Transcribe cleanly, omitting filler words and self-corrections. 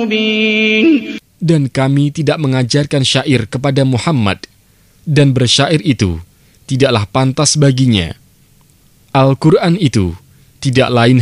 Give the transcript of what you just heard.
مبين. Dan kami tidak mengajarkan syair kepada Muhammad, dan bersyair itu tidaklah pantas baginya. Al-Quran itu tidak lain